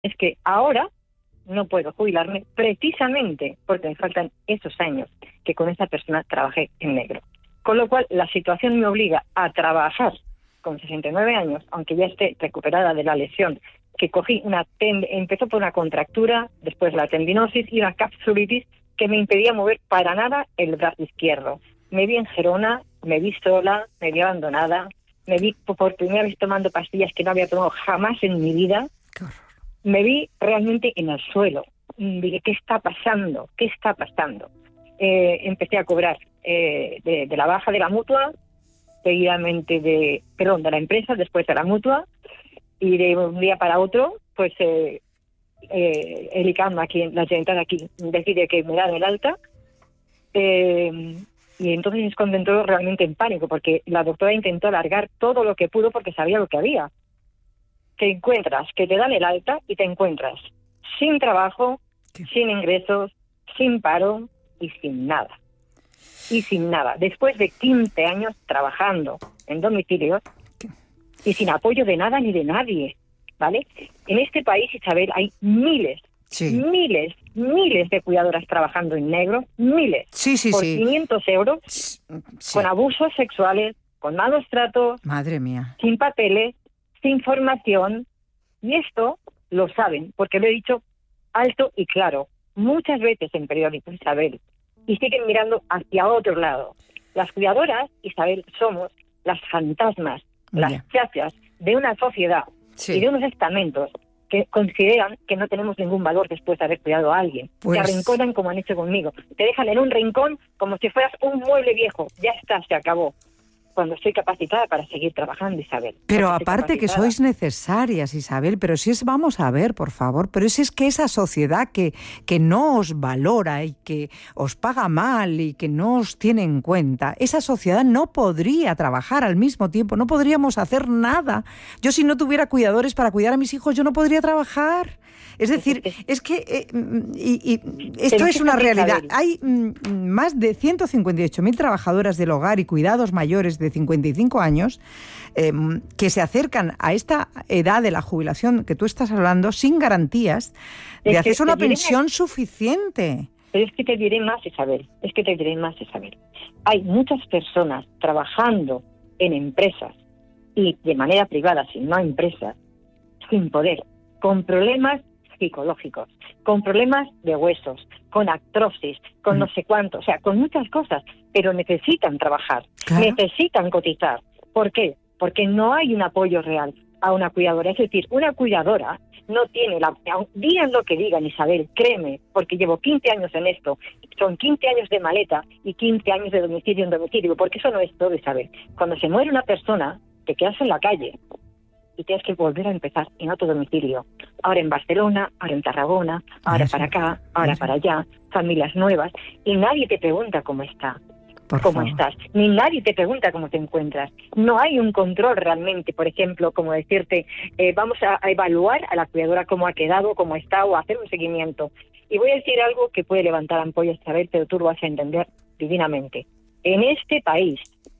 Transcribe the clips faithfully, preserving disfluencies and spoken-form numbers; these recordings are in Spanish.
es que ahora no puedo jubilarme precisamente porque me faltan esos años que con esa persona trabajé en negro. Con lo cual, la situación me obliga a trabajar con sesenta y nueve años, aunque ya esté recuperada de la lesión, que cogí una ten- empezó por una contractura, después la tendinosis y una capsulitis que me impedía mover para nada el brazo izquierdo. Me vi en Gerona, me vi sola, me vi abandonada, me vi por primera vez tomando pastillas que no había tomado jamás en mi vida. Qué horror. Me vi realmente en el suelo. Dije, ¿qué está pasando? ¿Qué está pasando? Eh, empecé a cobrar eh, de, de la baja de la mutua, seguidamente de, perdón, de la empresa, después de la mutua, y de un día para otro, pues eh, eh, el I C A M, aquí, la Generalitat aquí, decide que me dan el alta, eh, y entonces es cuando entró realmente en pánico, porque la doctora intentó alargar todo lo que pudo porque sabía lo que había. Te encuentras que te dan el alta y te encuentras sin trabajo, ¿Qué? sin ingresos, sin paro y sin nada. Y sin nada. Después de quince años trabajando en domicilios ¿Qué? y sin apoyo de nada ni de nadie, ¿vale? En este país, Isabel, hay miles, Sí. miles, miles de cuidadoras trabajando en negro, miles, Sí, sí, por sí. quinientos euros, Sí. con abusos sexuales, con malos tratos, Madre mía. sin papeles, sin formación, y esto lo saben, porque lo he dicho alto y claro, muchas veces en periódicos, Isabel, y siguen mirando hacia otro lado. Las cuidadoras, Isabel, somos las fantasmas, las Ya. chachas de una sociedad Sí. y de unos estamentos que consideran que no tenemos ningún valor después de haber cuidado a alguien. Pues- Te arrinconan como han hecho conmigo. Te dejan en un rincón como si fueras un mueble viejo. Ya está, se acabó. Cuando estoy capacitada para seguir trabajando, Isabel. Pero Porque estoy aparte que capacitada. sois necesarias, Isabel, pero si es, vamos a ver, por favor, pero si es que esa sociedad que, que no os valora y que os paga mal y que no os tiene en cuenta, esa sociedad no podría trabajar al mismo tiempo, no podríamos hacer nada. Yo si no tuviera cuidadores para cuidar a mis hijos, yo no podría trabajar. Es decir, es que eh, y, y esto Pero es una fíjate, realidad. Isabel. Hay mm, más de ciento cincuenta y ocho mil trabajadoras del hogar y cuidados mayores de cincuenta y cinco años eh, que se acercan a esta edad de la jubilación que tú estás hablando sin garantías de Es que hacerse una te diré pensión suficiente. Pero es que te diré más, Isabel, es que te diré más, Isabel. Hay muchas personas trabajando en empresas y de manera privada, si no empresas, sin poder, con problemas psicológicos, con problemas de huesos, con artrosis, con no sé cuánto, o sea, con muchas cosas, pero necesitan trabajar, Claro. necesitan cotizar. ¿Por qué? Porque no hay un apoyo real a una cuidadora. Es decir, una cuidadora no tiene la... Digan lo que digan, Isabel, créeme, porque llevo quince años en esto, son quince años de maleta y quince años de domicilio en domicilio, porque eso no es todo, Isabel. Cuando se muere una persona, te quedas en la calle y tienes que volver a empezar en otro domicilio. Ahora en Barcelona, ahora en Tarragona, ahora Eso, para acá, ahora eso. para allá, familias nuevas, y nadie te pregunta cómo está. Por cómo favor. estás, ni nadie te pregunta cómo te encuentras. No hay un control realmente, por ejemplo, como decirte, eh, vamos a, a evaluar a la cuidadora cómo ha quedado, cómo está, o hacer un seguimiento. Y voy a decir algo que puede levantar ampollas, Isabel, pero tú lo vas a entender divinamente. En este país,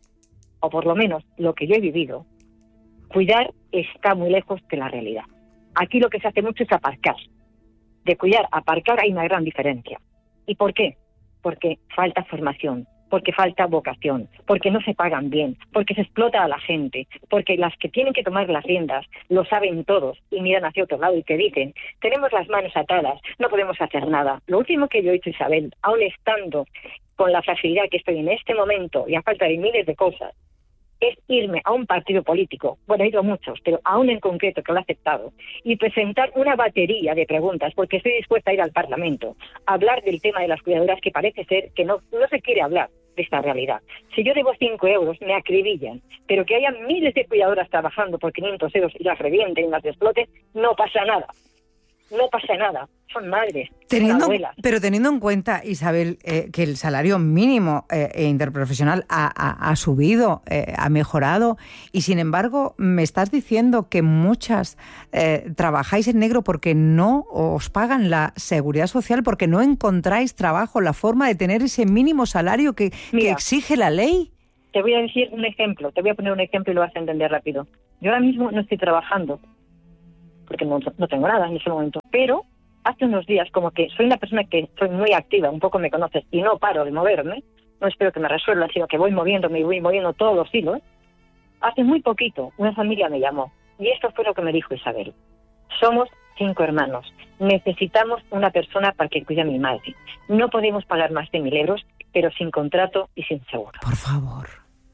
o por lo menos lo que yo he vivido, cuidar está muy lejos de la realidad. Aquí lo que se hace mucho es aparcar. De cuidar a aparcar hay una gran diferencia. ¿Y por qué? Porque falta formación, porque falta vocación, porque no se pagan bien, porque se explota a la gente, porque las que tienen que tomar las riendas lo saben todos y miran hacia otro lado y te dicen, tenemos las manos atadas, no podemos hacer nada. Lo último que yo he hecho, Isabel, aún estando con la fragilidad que estoy en este momento y a falta de miles de cosas, es irme a un partido político, bueno, he ido a muchos, pero a uno en concreto que lo ha aceptado, y presentar una batería de preguntas, porque estoy dispuesta a ir al Parlamento, a hablar del tema de las cuidadoras, que parece ser que no, no se quiere hablar de esta realidad. Si yo debo cinco euros, me acribillan, pero que haya miles de cuidadoras trabajando por quinientos euros y las revienten y las exploten, no pasa nada. No pasa nada. Son madres, Teniendo, son abuelas. pero teniendo en cuenta, Isabel, eh, que el salario mínimo eh, interprofesional ha, ha, ha subido, eh, ha mejorado, y sin embargo me estás diciendo que muchas eh, trabajáis en negro porque no os pagan la seguridad social, porque no encontráis trabajo, la forma de tener ese mínimo salario que, Mira, que exige la ley. Te voy a decir un ejemplo, te voy a poner un ejemplo y lo vas a entender rápido. Yo ahora mismo no estoy trabajando. porque no, no tengo nada en ese momento. Pero hace unos días, como que soy una persona que soy muy activa, un poco me conoces, y no paro de moverme, no espero que me resuelvan, sino que voy moviéndome y voy moviendo todos los hilos. Hace muy poquito, una familia me llamó, y esto fue lo que me dijo Isabel. Somos cinco hermanos, necesitamos una persona para que cuide a mi madre. No podemos pagar más de mil euros, pero sin contrato y sin seguro. Por favor.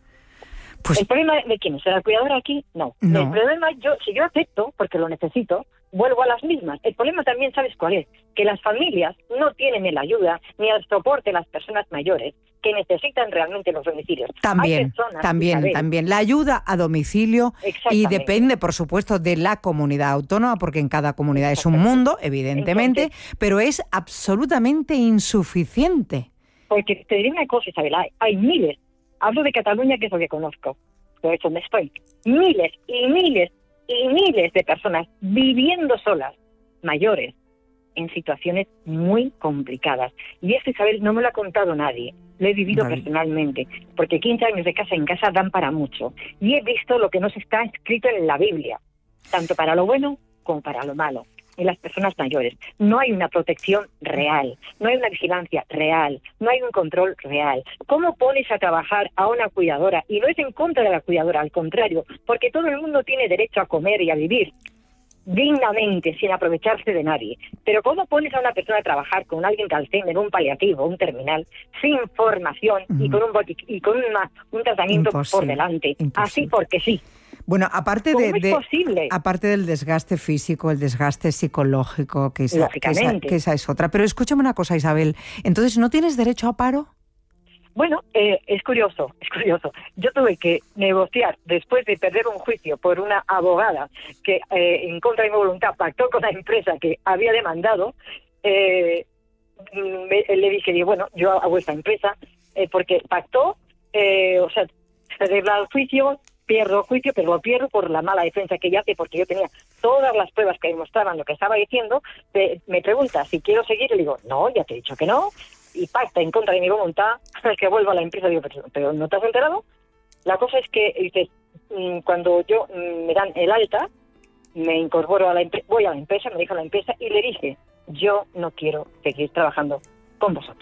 Pues... ¿El problema de quién es? ¿La cuidadora aquí? No. no. El problema, yo si yo acepto, porque lo necesito, vuelvo a las mismas. El problema también, ¿sabes cuál es? Que las familias no tienen ni la ayuda ni el soporte de las personas mayores que necesitan realmente los domicilios. También, también, Isabel, también. La ayuda a domicilio, y depende, por supuesto, de la comunidad autónoma, porque en cada comunidad es un mundo, evidentemente, Entonces, pero es absolutamente insuficiente. Porque te diré una cosa, Isabel, hay, hay miles, hablo de Cataluña, que es lo que conozco, de hecho me estoy, miles y miles y miles de personas viviendo solas, mayores, en situaciones muy complicadas. Y esto, Isabel, no me lo ha contado nadie, lo he vivido vale. personalmente, porque quince años de casa en casa dan para mucho. Y he visto lo que nos está escrito en la Biblia, tanto para lo bueno como para lo malo. En las personas mayores no hay una protección real, no hay una vigilancia real, no hay un control real. ¿Cómo pones a trabajar a una cuidadora? Y no es en contra de la cuidadora, al contrario, porque todo el mundo tiene derecho a comer y a vivir dignamente, sin aprovecharse de nadie. Pero ¿cómo pones a una persona a trabajar con alguien que Alzheimer, un paliativo, un terminal, sin formación mm. y con un boti- y con una, un tratamiento Imposible. por delante? Imposible. Así porque sí. Bueno, aparte de, es de posible? aparte del desgaste físico, el desgaste psicológico, que esa, que, esa, que esa es otra. Pero escúchame una cosa, Isabel, entonces, ¿no tienes derecho a paro? Bueno, eh, es curioso, es curioso. Yo tuve que negociar, después de perder un juicio por una abogada que eh, en contra de mi voluntad pactó con la empresa que había demandado, eh, me, le dije, bueno, yo hago esta empresa, eh, porque pactó, eh, o sea, se arregla el juicio, pierdo el juicio, pero lo pierdo por la mala defensa que ella hace, porque yo tenía todas las pruebas que demostraban lo que estaba diciendo. Te, me pregunta si quiero seguir, y le digo, no, ya te he dicho que no, y pacta en contra de mi voluntad que vuelva a la empresa. Digo, pero, pero ¿no te has enterado? La cosa es que, dices, cuando yo me dan el alta, me incorporo a la empresa, voy a la empresa, me dijo la empresa, y le dije, yo no quiero seguir trabajando con vosotros.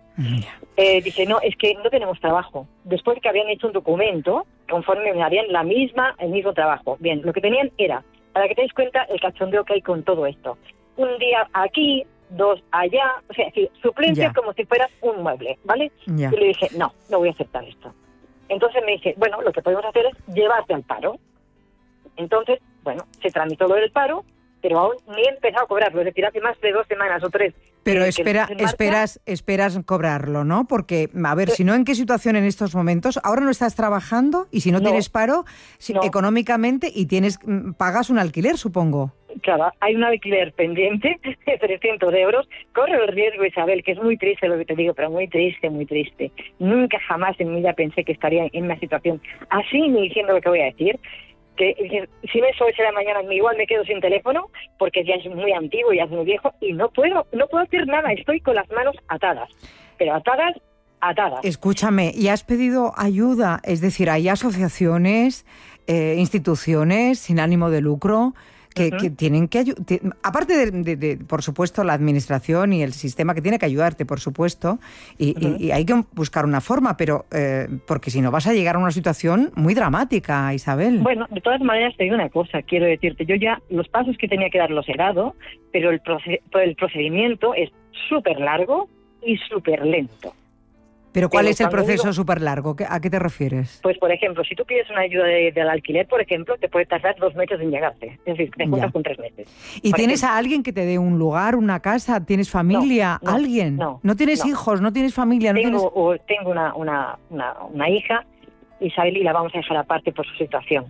Eh, dice, no, es que no tenemos trabajo. Después de que habían hecho un documento, conforme me harían la misma, el mismo trabajo. Bien, lo que tenían era, para que te des cuenta el cachondeo que hay con todo esto. Un día aquí, dos allá, o sea, sí, suplencia como si fueras un mueble, ¿vale? Ya. Y le dije, no, no voy a aceptar esto. Entonces me dice, bueno, lo que podemos hacer es llevarte al paro. Entonces, bueno, se tramitó lo del paro, pero aún ni he empezado a cobrarlo, es decir, hace más de dos semanas o tres. Pero eh, espera, esperas, esperas cobrarlo, ¿no? Porque, a ver, si no, ¿en qué situación en estos momentos? Ahora no estás trabajando y si no, no tienes paro, si, no. económicamente, y tienes pagas un alquiler, supongo. Claro, hay un alquiler pendiente de trescientos euros. Corre el riesgo, Isabel, que es muy triste lo que te digo, pero muy triste, muy triste. Nunca jamás en mi vida pensé que estaría en una situación así, ni diciendo lo que voy a decir. Que si me soy la mañana igual me quedo sin teléfono porque ya es muy antiguo, ya es muy viejo y no puedo no puedo hacer nada, estoy con las manos atadas, pero atadas, atadas. Escúchame, ¿y has pedido ayuda? Es decir, hay asociaciones, eh, instituciones sin ánimo de lucro que, uh-huh. que tienen que ayudar, aparte de, de, de, por supuesto, la administración y el sistema que tiene que ayudarte, por supuesto, y, uh-huh. y, y hay que buscar una forma, pero eh, porque si no vas a llegar a una situación muy dramática, Isabel. Bueno, de todas maneras te digo una cosa, quiero decirte, yo ya los pasos que tenía que dar los he dado, pero el, proced- el procedimiento es súper largo y súper lento. ¿Pero cuál Pero es el proceso súper largo? ¿A qué te refieres? Pues, por ejemplo, si tú pides una ayuda de, del alquiler, por ejemplo, te puede tardar dos meses en llegarte. Es decir, te encuentras con tres meses. ¿Y por tienes ejemplo. a alguien que te dé un lugar, una casa? ¿Tienes familia? No, no, ¿Alguien? No. ¿No tienes no. hijos? ¿No tienes familia? ¿No tengo tienes... o, tengo una, una, una, una hija, Isabel, y la vamos a dejar aparte por su situación.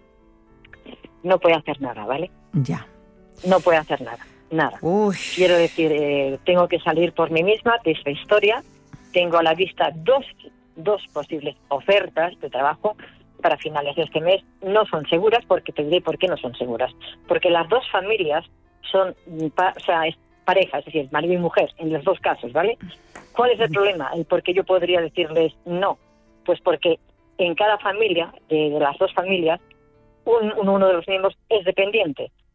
No puede hacer nada, ¿vale? Ya. No puede hacer nada, nada. Uy. Quiero decir, eh, tengo que salir por mí misma de esta historia. Tengo a la vista dos, dos posibles ofertas de trabajo para finales de este mes. No son seguras, porque te diré por qué no son seguras. Porque las dos familias son, pa, o sea, es pareja, es decir, marido y mujer, en los dos casos, ¿vale? ¿Cuál es el problema? El por qué yo podría decirles no. Pues porque en cada familia, de, de las dos familias, un, uno de los miembros es dependiente.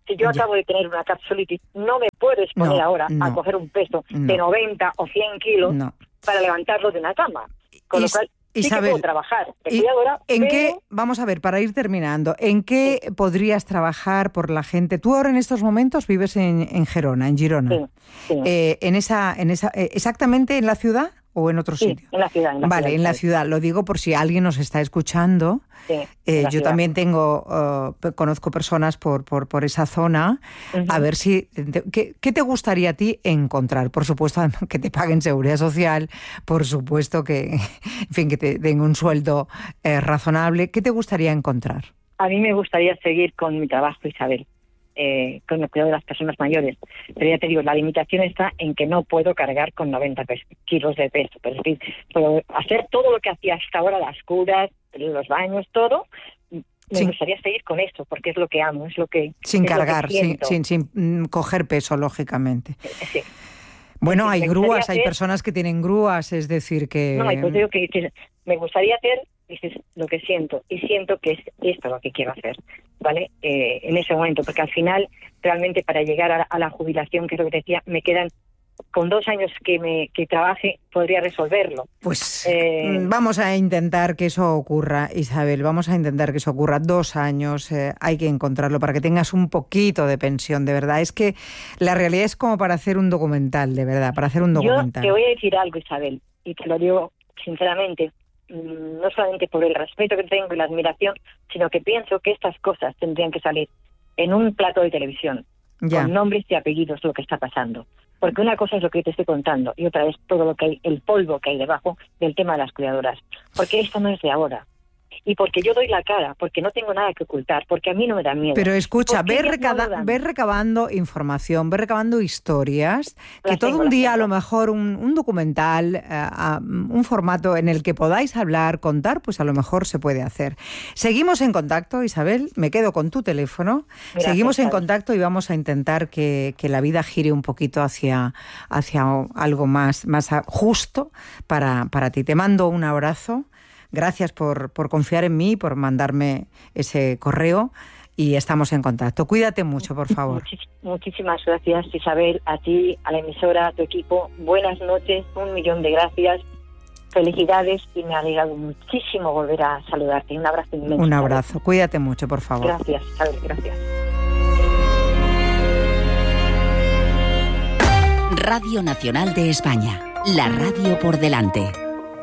Si yo Ya. acabo de tener una capsulitis, no me puedo exponer No, ahora no, a coger un peso no. de noventa o cien kilos No. para levantarlo de una cama. Con Is- lo cual, sí Isabel, que puedo trabajar de ¿Y cuidadora, ¿En pero... qué, vamos a ver, para ir terminando, en qué Sí. podrías trabajar por la gente? Tú ahora en estos momentos vives en, en Gerona, en Girona. Sí, sí. Eh, en esa, en esa, eh, ¿exactamente en la ciudad o en otro Sí, sitio? en la ciudad. En la Vale, ciudad, en la ¿sabes? ciudad. Lo digo por si alguien nos está escuchando. Sí, Eh, en la yo ciudad. también tengo, uh, pe- conozco personas por, por, por esa zona. Ujú. A ver si, te- ¿qué, ¿qué te gustaría a ti encontrar? Por supuesto, que te paguen seguridad social, por supuesto que, en fin, que te den un sueldo eh, razonable. ¿Qué te gustaría encontrar? A mí me gustaría seguir con mi trabajo, Isabel, eh, con el cuidado de las personas mayores. Pero ya te digo, la limitación está en que no puedo cargar con noventa pes- kilos de peso. Es decir, puedo hacer todo lo que hacía hasta ahora, las curas, los baños, todo. Me Sin- gustaría seguir con eso, porque es lo que amo, es lo que Sin es lo que cargar, sin, siento. sin, sin mm, coger peso, lógicamente. Sí. Bueno, Sí, hay me gustaría grúas, hay hacer- personas que tienen grúas, es decir, que... No, y pues digo que dices, me gustaría hacer, dices, lo que siento, y siento que es esto lo que quiero hacer, ¿vale? Eh, en ese momento, porque al final, realmente para llegar a, a la jubilación, que es lo que te decía, me quedan, con dos años que me que trabaje, podría resolverlo. Pues Eh, mm, vamos a intentar que eso ocurra, Isabel, vamos a intentar que eso ocurra. Dos años, eh, hay que encontrarlo para que tengas un poquito de pensión, de verdad. Es que la realidad es como para hacer un documental, de verdad, para hacer un Yo documental. te voy a decir algo, Isabel, y te lo digo sinceramente, mm, no solamente por el respeto que tengo y la admiración, sino que pienso que estas cosas tendrían que salir en un plato de televisión, Ya. con nombres y apellidos, lo que está pasando. Porque una cosa es lo que te estoy contando y otra es todo lo que hay, el polvo que hay debajo del tema de las cuidadoras. Porque esto no es de ahora. Y porque yo doy la cara, porque no tengo nada que ocultar, porque a mí no me da miedo. Pero escucha, Porque ve, ellas no recada- dudan. ve recabando información, ve recabando historias, que Las todo tengo, un las día a tengo. lo mejor un, un documental, eh, a- un formato en el que podáis hablar, contar, pues a lo mejor se puede hacer. Seguimos en contacto, Isabel, me quedo con tu teléfono, Gracias, seguimos en Isabel. contacto y vamos a intentar que, que la vida gire un poquito hacia, hacia algo más, más a- justo para, para ti. Te mando un abrazo. Gracias por, por confiar en mí, por mandarme ese correo y estamos en contacto. Cuídate mucho, por favor. Muchis- muchísimas gracias, Isabel, a ti, a la emisora, a tu equipo. Buenas noches, un millón de gracias. Felicidades y me ha alegrado muchísimo volver a saludarte. Un abrazo inmenso. Un Isabel. abrazo. Cuídate mucho, por favor. Gracias, Isabel, gracias. Radio Nacional de España. La radio por delante.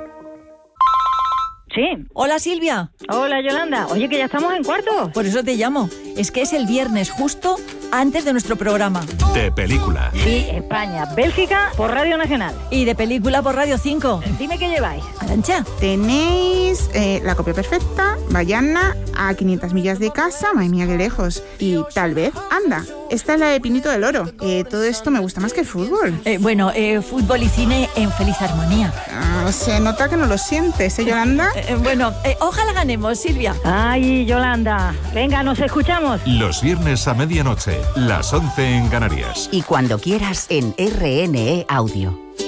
Sí. Hola Silvia, Hola, Yolanda. Oye, que ya estamos en cuartos. por eso te llamo. Es que es el viernes justo antes de nuestro programa. De película. Sí, España, Bélgica, por Radio Nacional. Y de película por Radio cinco. Dime qué lleváis. Arancha, Tenéis eh, La copia perfecta, Bayana, A quinientas millas de casa, madre mía, qué lejos. Y tal vez, anda, esta es la de Pinito del Oro. Eh, todo esto me gusta más que el fútbol. eh, bueno, eh, fútbol y cine en feliz armonía. Ah, se nota que no lo sientes, ¿eh, Yolanda? Eh, eh, bueno, eh, ojalá ganemos, Silvia. Ay, Yolanda. Venga, nos escuchamos. Los viernes a medianoche, las once en Canarias. Y cuando quieras en R N E Audio.